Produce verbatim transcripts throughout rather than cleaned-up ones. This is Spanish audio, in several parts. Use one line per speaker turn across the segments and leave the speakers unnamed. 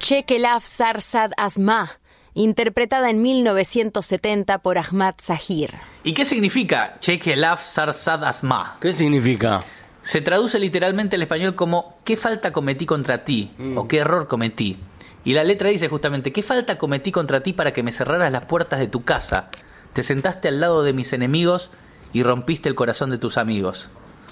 Chekelaf Sarsad Asma, interpretada en mil novecientos setenta por Ahmad Zahir.
¿Y qué significa Chekelaf Sarsad Asma?
¿Qué significa?
Se traduce literalmente al español como ¿qué falta cometí contra ti? Mm. O ¿qué error cometí? Y la letra dice justamente ¿qué falta cometí contra ti para que me cerraras las puertas de tu casa? Te sentaste al lado de mis enemigos y rompiste el corazón de tus amigos.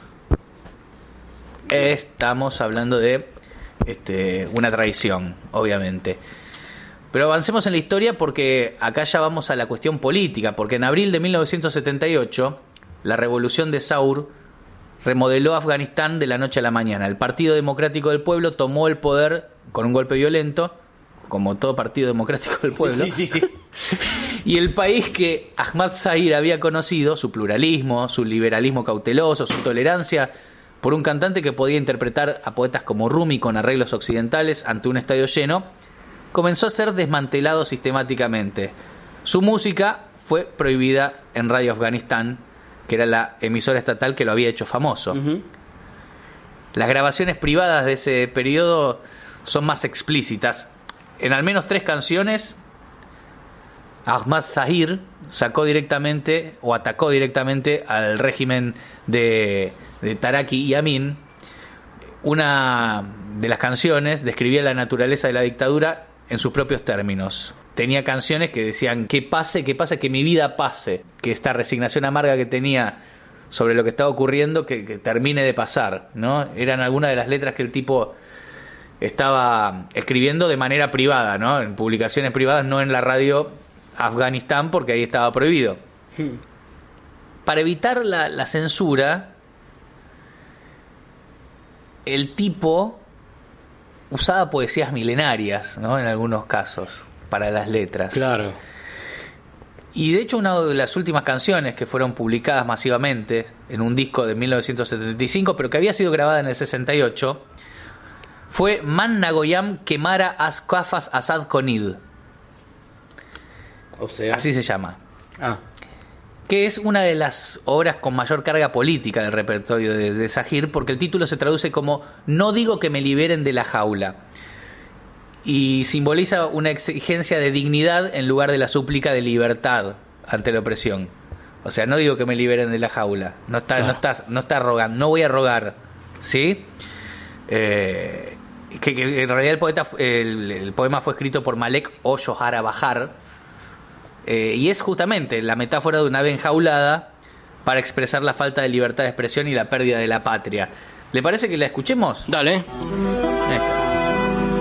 Estamos hablando de este, una traición, obviamente. Pero avancemos en la historia porque acá ya vamos a la cuestión política, porque en abril de mil novecientos setenta y ocho la revolución de Saur remodeló Afganistán de la noche a la mañana. El Partido Democrático del Pueblo tomó el poder con un golpe violento, como todo Partido Democrático del Pueblo.
Sí, sí, sí, sí.
Y el país que Ahmad Zahir había conocido, su pluralismo, su liberalismo cauteloso, su tolerancia por un cantante que podía interpretar a poetas como Rumi con arreglos occidentales ante un estadio lleno, comenzó a ser desmantelado sistemáticamente. Su música fue prohibida en Radio Afganistán, que era la emisora estatal que lo había hecho famoso. Uh-huh. Las grabaciones privadas de ese periodo son más explícitas. En al menos tres canciones, Ahmad Zahir sacó directamente o atacó directamente al régimen de, de Taraki y Amin. Una de las canciones describía la naturaleza de la dictadura en sus propios términos. Tenía canciones que decían que pase, que pase, que mi vida pase, que esta resignación amarga que tenía sobre lo que estaba ocurriendo, que, que termine de pasar, ¿no? Eran algunas de las letras que el tipo estaba escribiendo de manera privada, ¿no? En publicaciones privadas, no en la radio Afganistán, porque ahí estaba prohibido. Hmm. Para evitar la, la censura, el tipo usaba poesías milenarias, ¿no? En algunos casos, para las letras.
Claro.
Y de hecho una de las últimas canciones que fueron publicadas masivamente en un disco de mil novecientos setenta y cinco, pero que había sido grabada en el sesenta y ocho, fue Man Nagoyam Kemara Askafas Asad Konid.
O sea...
Así se llama.
Ah.
Que es una de las obras con mayor carga política del repertorio de, de Zahir, porque el título se traduce como No digo que me liberen de la jaula, y simboliza una exigencia de dignidad en lugar de la súplica de libertad ante la opresión. O sea, no digo que me liberen de la jaula, no está, claro. no está, no está rogando, no voy a rogar, ¿sí? Eh, que, que en realidad el poeta, el, el poema fue escrito por Malek o Johara Bahar, eh, y es justamente la metáfora de una ave enjaulada para expresar la falta de libertad de expresión y la pérdida de la patria. ¿Le parece que la escuchemos?
Dale.
Ahí está.